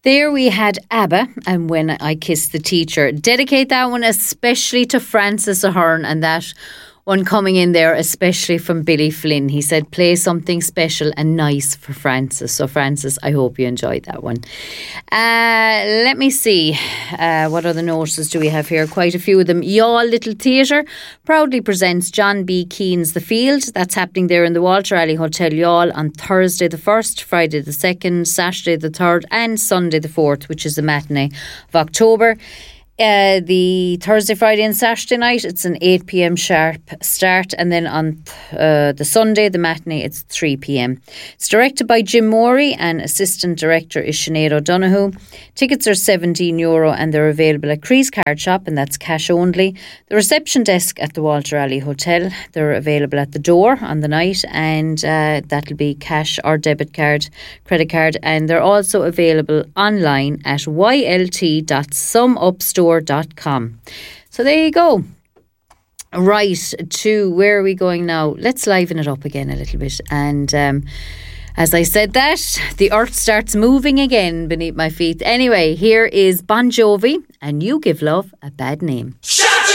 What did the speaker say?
There we had ABBA and When I Kissed the Teacher. Dedicate that one especially to Francis Ahern, and that one coming in there especially from Billy Flynn. He said play something special and nice for Francis. So Francis, I hope you enjoyed that one. Let me see. What other notices do we have here? Quite a few of them. Youghal Little Theatre proudly presents John B. Keane's The Field. That's happening there in the Walter Alley Hotel Youghal on Thursday the 1st, Friday the 2nd, Saturday the 3rd and Sunday the 4th, which is the matinee of October. The Thursday, Friday and Saturday night, it's an 8 p.m. sharp start, and then on the Sunday, the matinee, it's 3 p.m. It's directed by Jim Morey and assistant director is Sinead O'Donoghue. Tickets are €17 and they're available at Cree's Card Shop, and that's cash only. The reception desk at the Walter Alley Hotel, they're available at the door on the night, and that'll be cash or debit card, credit card, and they're also available online at ylt.sumupstore.com. So there you go. Right, to where are we going now? Let's liven it up again a little bit. And as I said that, the earth starts moving again beneath my feet. Anyway, here is Bon Jovi and You Give Love a Bad Name.